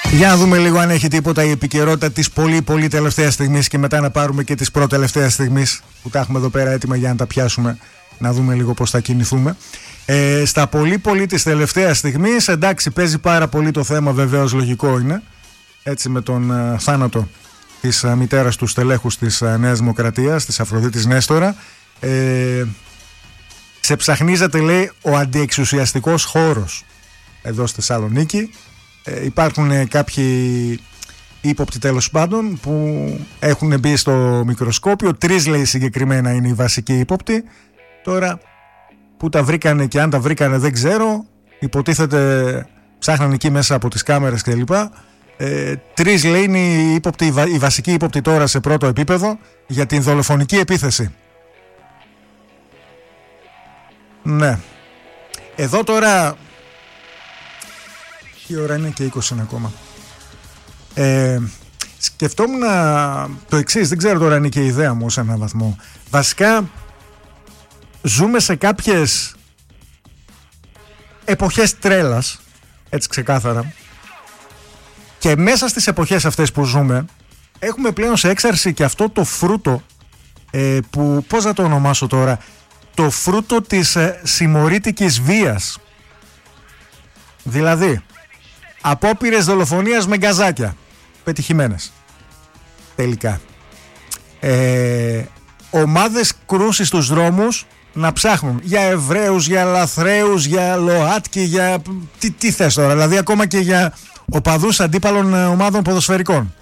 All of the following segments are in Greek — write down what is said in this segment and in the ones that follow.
Για να δούμε λίγο αν έχει τίποτα η επικαιρότητα της πολύ πολύ τελευταίας στιγμής και μετά να πάρουμε και της προτελευταίας στιγμής που τα έχουμε εδώ πέρα έτοιμα για να τα πιάσουμε, να δούμε λίγο πώς θα κινηθούμε. Στα πολύ πολύ της τελευταίας στιγμής, εντάξει, παίζει πάρα πολύ το θέμα, βεβαίως λογικό είναι, έτσι, με τον θάνατο της μητέρας του στελέχους της Νέας Δημοκρατίας, της Αφροδίτης Νέστορα. Ξεψαχνίζεται, λέει, ο αντιεξουσιαστικός χώρος εδώ στη Θεσσαλονίκη. Υπάρχουν κάποιοι ύποπτοι, τέλος πάντων, που έχουν μπει στο μικροσκόπιο. 3, λέει, συγκεκριμένα είναι οι βασικοί ύποπτοι. Τώρα που τα βρήκανε και αν τα βρήκανε δεν ξέρω. Υποτίθεται ψάχναν εκεί μέσα από τις κάμερες κλπ. 3, λέει, είναι οι βασικοί ύποπτοι τώρα σε πρώτο επίπεδο για την δολοφονική επίθεση. Ναι. Εδώ τώρα... Η ώρα είναι και 20 ακόμα. Σκεφτόμουν το εξής, δεν ξέρω τώρα αν είναι και η ιδέα μου σε έναν βαθμό. Βασικά ζούμε σε κάποιες εποχές τρέλας, έτσι ξεκάθαρα, και μέσα στις εποχές αυτές που ζούμε έχουμε πλέον σε έξαρση και αυτό το φρούτο που, πώς να το ονομάσω τώρα, το φρούτο της συμμορήτικης βίας. Δηλαδή απόπειρες δολοφονίας με γκαζάκια πετυχημένες τελικά, ομάδες κρούσης στους δρόμους να ψάχνουν για Εβραίους, για λαθρέους, για ΛΟΑΤΚΙ, για τι θες τώρα, δηλαδή ακόμα και για οπαδούς αντίπαλων ομάδων ποδοσφαιρικών,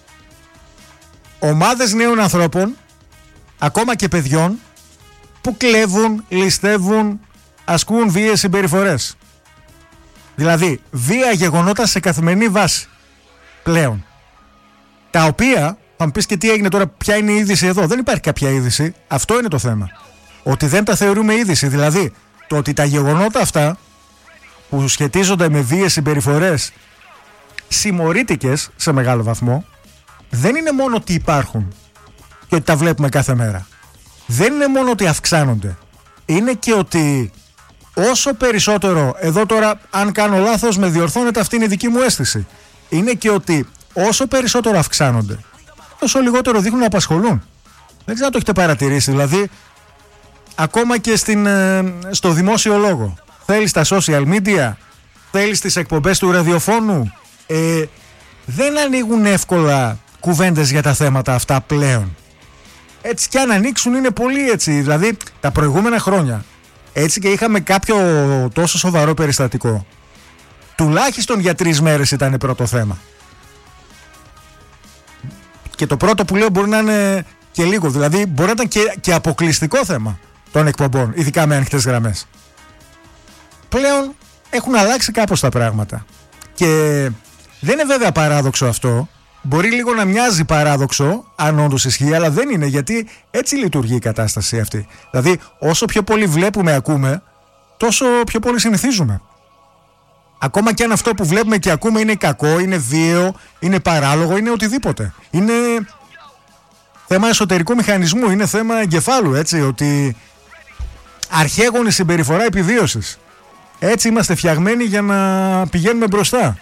ομάδες νέων ανθρώπων, ακόμα και παιδιών, που κλέβουν, ληστεύουν, ασκούν βίαιες συμπεριφορές. Δηλαδή βία γεγονότα σε καθημερινή βάση πλέον, τα οποία θα μου πεις και τι έγινε τώρα, ποια είναι η είδηση εδώ? Δεν υπάρχει κάποια είδηση, αυτό είναι το θέμα, ότι δεν τα θεωρούμε είδηση. Δηλαδή το ότι τα γεγονότα αυτά που σχετίζονται με βίαιες συμπεριφορές συμμορήτικες σε μεγάλο βαθμό, δεν είναι μόνο ότι υπάρχουν και ότι τα βλέπουμε κάθε μέρα, δεν είναι μόνο ότι αυξάνονται, είναι και ότι όσο περισσότερο, εδώ τώρα αν κάνω λάθος με διορθώνετε, αυτή είναι η δική μου αίσθηση, είναι και ότι όσο περισσότερο αυξάνονται, τόσο λιγότερο δείχνουν να απασχολούν. Δεν ξέρω αν το έχετε παρατηρήσει, δηλαδή ακόμα και στο δημόσιο λόγο, θέλεις στα social media, θέλεις τις εκπομπές του ραδιοφώνου, δεν ανοίγουν εύκολα κουβέντες για τα θέματα αυτά πλέον. Έτσι κι αν ανοίξουν είναι πολύ έτσι, δηλαδή τα προηγούμενα χρόνια, έτσι και είχαμε κάποιο τόσο σοβαρό περιστατικό, τουλάχιστον για 3 μέρες ήταν πρώτο θέμα. Και το πρώτο που λέω μπορεί να είναι και λίγο, δηλαδή μπορεί να ήταν και αποκλειστικό θέμα των εκπομπών, ειδικά με ανοιχτές γραμμές. Πλέον έχουν αλλάξει κάπως τα πράγματα και δεν είναι βέβαια παράδοξο αυτό. Μπορεί λίγο να μοιάζει παράδοξο αν όντως ισχύει, αλλά δεν είναι, γιατί έτσι λειτουργεί η κατάσταση αυτή. Δηλαδή όσο πιο πολύ βλέπουμε, ακούμε, τόσο πιο πολύ συνηθίζουμε. Ακόμα και αν αυτό που βλέπουμε και ακούμε είναι κακό, είναι βίαιο, είναι παράλογο, είναι οτιδήποτε. Είναι θέμα εσωτερικού μηχανισμού, είναι θέμα εγκεφάλου, έτσι, ότι αρχαίγονη συμπεριφορά επιβίωσης. Έτσι είμαστε φτιαγμένοι για να πηγαίνουμε μπροστά.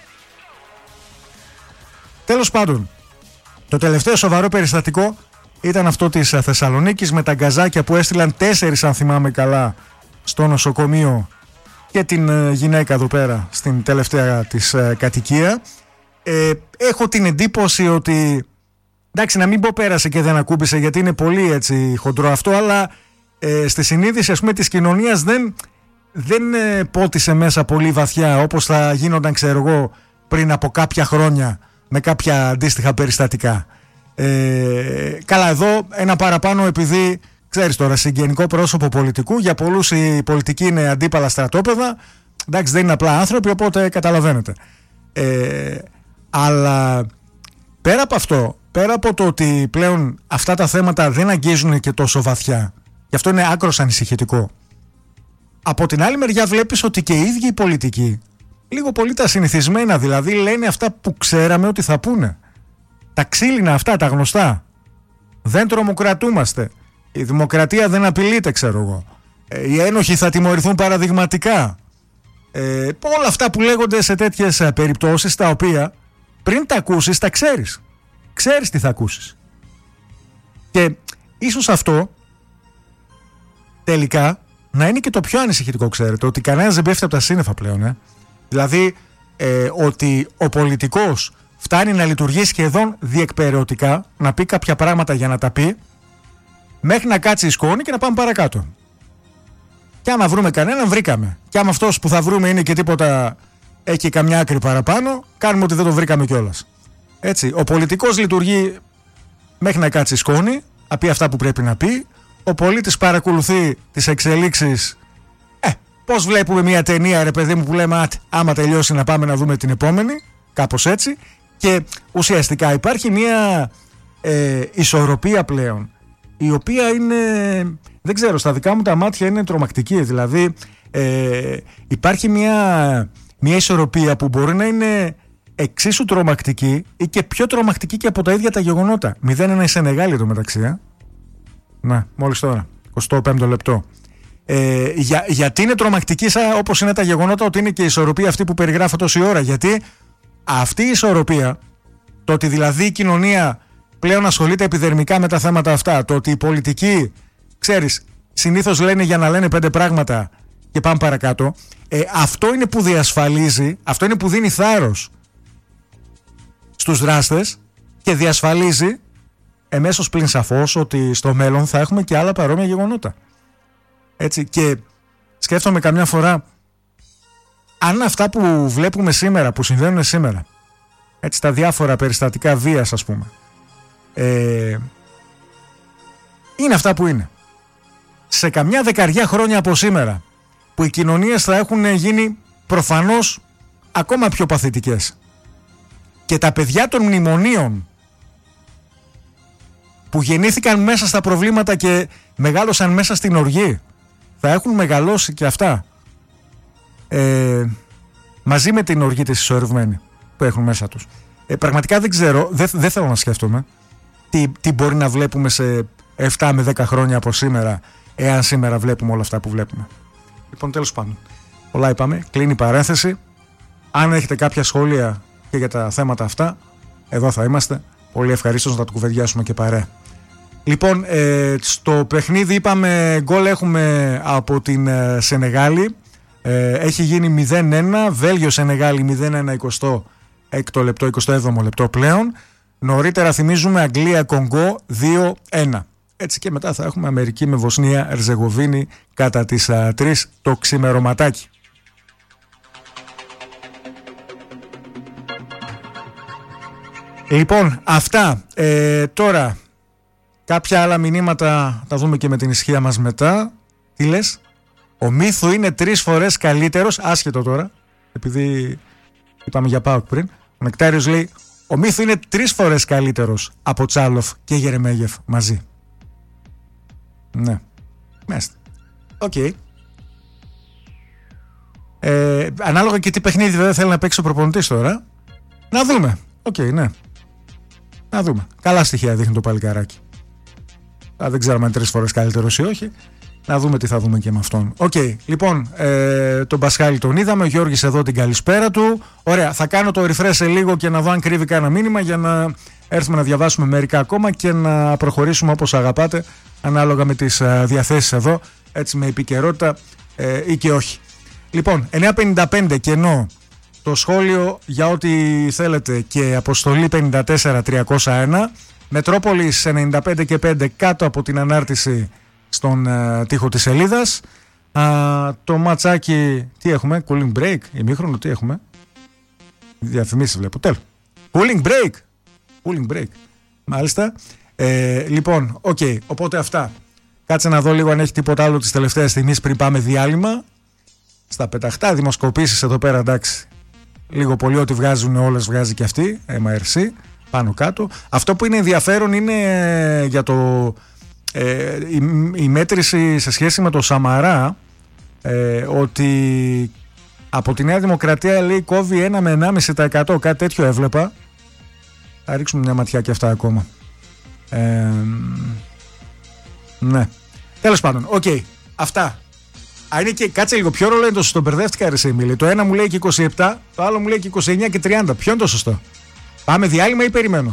Τέλος πάντων, το τελευταίο σοβαρό περιστατικό ήταν αυτό της Θεσσαλονίκης με τα γκαζάκια που έστειλαν 4, αν θυμάμαι καλά, στο νοσοκομείο και την γυναίκα εδώ πέρα στην τελευταία της κατοικία. Έχω την εντύπωση ότι, εντάξει, να μην πω πέρασε και δεν ακούμπησε, γιατί είναι πολύ έτσι χοντρό αυτό, αλλά στη συνείδηση, ας πούμε, της κοινωνίας δεν πότισε μέσα πολύ βαθιά όπως θα γίνονταν, ξέρω εγώ, πριν από κάποια χρόνια με κάποια αντίστοιχα περιστατικά. Καλά, εδώ ένα παραπάνω, επειδή ξέρεις τώρα, συγγενικό πρόσωπο πολιτικού, για πολλούς η πολιτική είναι αντίπαλα στρατόπεδα, εντάξει, δεν είναι απλά άνθρωποι, οπότε καταλαβαίνετε. Αλλά πέρα από αυτό, πέρα από το ότι πλέον αυτά τα θέματα δεν αγγίζουν και τόσο βαθιά, γι' αυτό είναι άκρως ανησυχητικό, από την άλλη μεριά βλέπεις ότι και οι ίδιοι οι πολιτικοί, λίγο πολύ τα συνηθισμένα δηλαδή, λένε αυτά που ξέραμε ότι θα πούνε. Τα ξύλινα αυτά, τα γνωστά. Δεν τρομοκρατούμαστε. Η δημοκρατία δεν απειλείται, ξέρω εγώ. Οι ένοχοι θα τιμωρηθούν παραδειγματικά. Όλα αυτά που λέγονται σε τέτοιες περιπτώσεις, τα οποία πριν τα ακούσεις, τα ξέρεις. Ξέρεις τι θα ακούσεις. Και ίσως αυτό τελικά να είναι και το πιο ανησυχητικό, ξέρετε, ότι κανένας δεν πέφτει από τα σύννεφα πλέον. Δηλαδή ότι ο πολιτικός φτάνει να λειτουργεί σχεδόν διεκπεραιωτικά, να πει κάποια πράγματα για να τα πει, μέχρι να κάτσει η σκόνη και να πάμε παρακάτω. Και άμα βρούμε κανέναν, βρήκαμε. Και άμα αυτός που θα βρούμε είναι και τίποτα, έχει καμιά άκρη παραπάνω, κάνουμε ότι δεν το βρήκαμε κιόλας. Έτσι, ο πολιτικός λειτουργεί μέχρι να κάτσει η σκόνη, να πει αυτά που πρέπει να πει. Ο πολίτης παρακολουθεί τις εξελίξεις. Πώς βλέπουμε μια ταινία, ρε παιδί μου, που λέμε άμα τελειώσει να πάμε να δούμε την επόμενη, κάπως έτσι. Και ουσιαστικά υπάρχει μια ισορροπία πλέον, η οποία είναι, δεν ξέρω, στα δικά μου τα μάτια είναι τρομακτική. Δηλαδή υπάρχει μια ισορροπία που μπορεί να είναι εξίσου τρομακτική ή και πιο τρομακτική και από τα ίδια τα γεγονότα. 0-1 η Σενεγάλη εδώ μεταξύ. Να, μόλις τώρα, 25ο λεπτό. Γιατί είναι τρομακτική, όπως είναι τα γεγονότα, ότι είναι και η ισορροπία αυτή που περιγράφω τόση ώρα? Γιατί αυτή η ισορροπία, το ότι δηλαδή η κοινωνία πλέον ασχολείται επιδερμικά με τα θέματα αυτά, το ότι οι πολιτικοί, ξέρεις, συνήθως λένε για να λένε 5 πράγματα και πάμε παρακάτω, αυτό είναι που διασφαλίζει, αυτό είναι που δίνει θάρρος στους δράστες και διασφαλίζει εμέσως πλην σαφώς ότι στο μέλλον θα έχουμε και άλλα παρόμοια γεγονότα. Έτσι, και σκέφτομαι καμιά φορά, αν αυτά που βλέπουμε σήμερα, που συμβαίνουν σήμερα, έτσι, τα διάφορα περιστατικά βίας, ας πούμε, είναι αυτά που είναι, σε καμιά δεκαριά χρόνια από σήμερα, που οι κοινωνίες θα έχουν γίνει προφανώς ακόμα πιο παθητικές, και τα παιδιά των μνημονίων που γεννήθηκαν μέσα στα προβλήματα και μεγάλωσαν μέσα στην οργή, θα έχουν μεγαλώσει και αυτά μαζί με την οργή της ισορρευμένη που έχουν μέσα τους. Πραγματικά δεν ξέρω, δεν θέλω να σκέφτομαι τι μπορεί να βλέπουμε σε 7 με 10 χρόνια από σήμερα, εάν σήμερα βλέπουμε όλα αυτά που βλέπουμε. Λοιπόν, τέλος πάντων, πολλά είπαμε, κλείνει η παρένθεση. Αν έχετε κάποια σχόλια και για τα θέματα αυτά, εδώ θα είμαστε. Πολύ ευχαρίστως να τα κουβεντιάσουμε και παρέα. Λοιπόν, στο παιχνίδι είπαμε γκολ έχουμε από την Σενεγάλη. Έχει γίνει 0-1, Βέλγιο-Σενεγάλη 0-1, 26ο λεπτό, 27ο λεπτό πλέον. Νωρίτερα θυμίζουμε Αγγλία-Κονγκό 2-1. Έτσι και μετά θα έχουμε Αμερική με Βοσνία-Ερζεγοβίνη κατά τις 3 το ξημερωματάκι. Λοιπόν, αυτά. Τώρα κάποια άλλα μηνύματα θα δούμε και με την ισχύα μας μετά. Τι λες? Ο Μίθου είναι 3 φορές καλύτερος, άσχετο τώρα, επειδή είπαμε για ΠΑΟΚ πριν. Ο Νεκτάριος λέει, ο Μίθου είναι 3 φορές καλύτερος από Τσάλοφ και Γερεμέγεφ μαζί. Ναι, μέστε. Οκ. Ανάλογα και τι παιχνίδι βέβαια θέλει να παίξει ο προπονητής τώρα. Να δούμε. Οκ, ναι. Να δούμε. Καλά στοιχεία δείχνει το παλικαράκι. Δεν ξέρουμε αν 3 φορές καλύτερος ή όχι. Να δούμε τι θα δούμε και με αυτόν. Οκ, λοιπόν, τον Πασχάλη τον είδαμε. Ο Γιώργης εδώ την καλησπέρα του. Ωραία, θα κάνω το refresh σε λίγο και να δω αν κρύβει κανένα μήνυμα για να έρθουμε να διαβάσουμε μερικά ακόμα και να προχωρήσουμε όπως αγαπάτε, ανάλογα με τις διαθέσεις εδώ, έτσι με επικαιρότητα ή και όχι. Λοιπόν, 9.55 κενό το σχόλιο για ό,τι θέλετε και αποστολή 54.301. Μετρόπολης 95 και 5 κάτω από την ανάρτηση στον τοίχο της σελίδας. Το ματσάκι, τι έχουμε, cooling break, ημίχρονο, τι έχουμε, διαφημίσεις βλέπω, τέλος. Cooling break, μάλιστα. Λοιπόν, οκ, οπότε αυτά. Κάτσε να δω λίγο αν έχει τίποτα άλλο τις τελευταίες στιγμές πριν πάμε διάλειμμα. Στα πεταχτά δημοσκοπήσεις εδώ πέρα, εντάξει, λίγο πολύ ό,τι βγάζουν όλες βγάζει και αυτή, MRC, πάνω κάτω. Αυτό που είναι ενδιαφέρον είναι για το η μέτρηση σε σχέση με το Σαμαρά, ότι από τη Νέα Δημοκρατία λέει κόβει 1 με 1,5%, κάτι τέτοιο έβλεπα. Θα ρίξουμε μια ματιά και αυτά ακόμα. Ναι, τέλος πάντων, οκ, αυτά. Είναι και, κάτσε λίγο, ποιο ρόλο είναι το σωστό? Μπερδεύτηκα ρε Σεμίλη. Το ένα μου λέει και 27, το άλλο μου λέει και 29 και 30. Ποιο είναι το σωστό? Πάμε διάλειμμα ή περιμένω?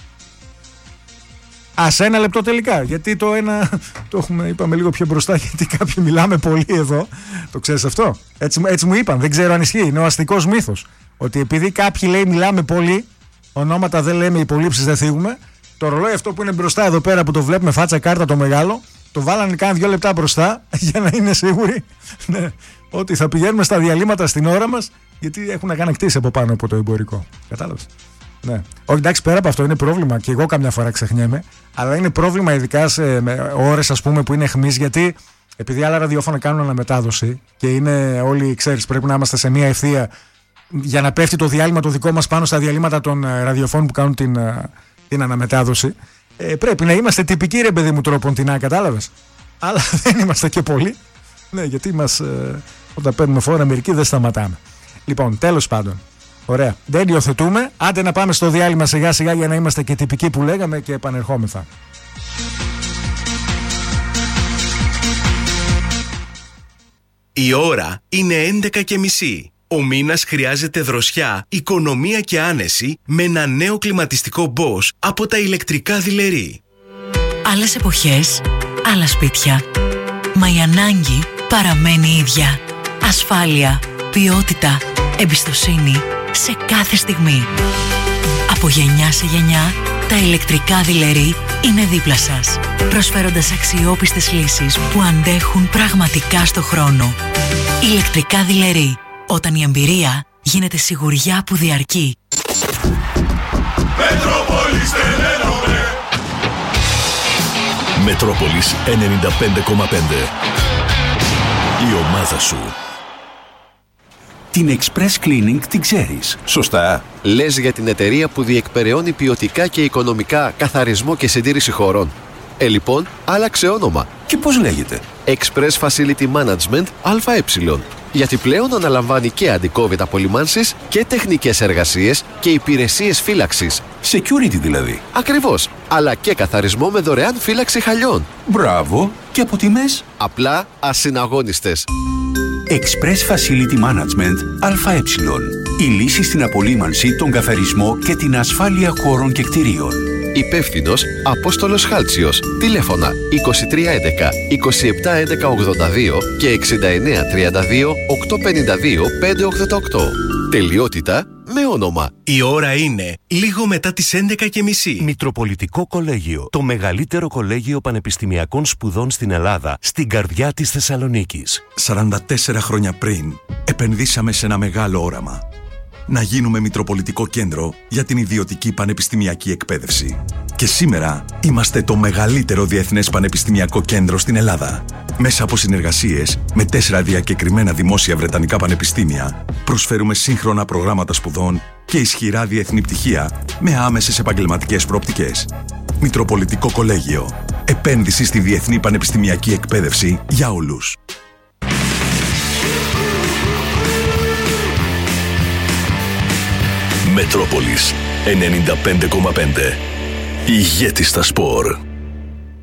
Ας ένα λεπτό τελικά. Γιατί το ένα το έχουμε, είπαμε λίγο πιο μπροστά, γιατί κάποιοι μιλάμε πολύ εδώ. Το ξέρεις αυτό? Έτσι μου είπαν. Δεν ξέρω αν ισχύει. Είναι ο αστικός μύθος. Ότι επειδή κάποιοι λέει μιλάμε πολύ, ονόματα δεν λέμε, υπολείψεις δεν θίγουμε. Το ρολόι αυτό που είναι μπροστά εδώ πέρα που το βλέπουμε φάτσα κάρτα το μεγάλο, το βάλανε κάνα 2 λεπτά μπροστά για να είναι σίγουροι, ναι, ότι θα πηγαίνουμε στα διαλύματα στην ώρα μας, γιατί έχουν αγανακτήσει από πάνω από το εμπορικό. Κατάλαβες? Ναι. Όχι, εντάξει, πέρα από αυτό είναι πρόβλημα και εγώ καμιά φορά ξεχνιέμαι, αλλά είναι πρόβλημα ειδικά σε ώρες, ας πούμε, που είναι αιχμής, γιατί επειδή άλλα ραδιόφωνα κάνουν αναμετάδοση και είναι όλοι, ξέρεις, πρέπει να είμαστε σε μια ευθεία για να πέφτει το διάλειμμα το δικό μας πάνω στα διαλύματα των ραδιοφώνων που κάνουν την αναμετάδοση. Πρέπει να είμαστε τυπικοί, ρε παιδί μου, τρόποντινά, κατάλαβες? Αλλά δεν είμαστε και πολλοί. Ναι, γιατί όταν παίρνουμε φόρα μερικοί δεν σταματάμε. Λοιπόν, τέλος πάντων. Ωραία. Δεν υιοθετούμε. Άντε να πάμε στο διάλειμμα σιγά σιγά για να είμαστε και τυπικοί που λέγαμε και επανερχόμεθα. Η ώρα είναι 11:30. Ο μήνας χρειάζεται δροσιά, οικονομία και άνεση με ένα νέο κλιματιστικό Bosch από τα ηλεκτρικά δειλερί. Άλλες εποχές, άλλα σπίτια. Μα η ανάγκη παραμένει ίδια. Ασφάλεια, ποιότητα, εμπιστοσύνη σε κάθε στιγμή. Από γενιά σε γενιά, τα ηλεκτρικά δειλερί είναι δίπλα σας, προσφέροντας αξιόπιστες λύσεις που αντέχουν πραγματικά στο χρόνο. Ηλεκτρικά δειλερί. Όταν η εμπειρία γίνεται σιγουριά που διαρκεί. Μετρόπολης 95,5. Η ομάδα σου. Την Express Cleaning την ξέρεις, σωστά? Λες για την εταιρεία που διεκπεραιώνει ποιοτικά και οικονομικά καθαρισμό και συντήρηση χωρών. Λοιπόν, άλλαξε όνομα. Και πώς λέγεται? Express Facility Management ΑΕ. Γιατί πλέον αναλαμβάνει και αντικόβιτ απολυμάνσεις και τεχνικές εργασίες και υπηρεσίες φύλαξης. Security δηλαδή. Ακριβώς. Αλλά και καθαρισμό με δωρεάν φύλαξη χαλιών. Μπράβο. Και από τιμές? Απλά ασυναγώνιστες. Express Facility Management ΑΕ. Η λύση στην απολύμανση, τον καθαρισμό και την ασφάλεια χώρων και κτηρίων. Υπεύθυνος Απόστολος Χάλτσιος. Τηλέφωνα 2311 2711 82 και 6932 852 588. Τελειότητα με όνομα. Η ώρα είναι λίγο μετά τις 11:30. Μητροπολιτικό Κολέγιο. Το μεγαλύτερο κολέγιο πανεπιστημιακών σπουδών στην Ελλάδα, στην καρδιά της Θεσσαλονίκης. 44 χρόνια πριν, επενδύσαμε σε ένα μεγάλο όραμα. Να γίνουμε Μητροπολιτικό Κέντρο για την ιδιωτική πανεπιστημιακή εκπαίδευση. Και σήμερα είμαστε το μεγαλύτερο διεθνές πανεπιστημιακό κέντρο στην Ελλάδα. Μέσα από συνεργασίες με 4 διακεκριμένα δημόσια βρετανικά πανεπιστήμια, προσφέρουμε σύγχρονα προγράμματα σπουδών και ισχυρά διεθνή πτυχία με άμεσες επαγγελματικές προοπτικές. Μητροπολιτικό Κολέγιο. Επένδυση στη διεθνή πανεπιστημιακή εκπαίδευση για όλους. Μετρόπολης 95,5. Ηγέτη στα σπορ.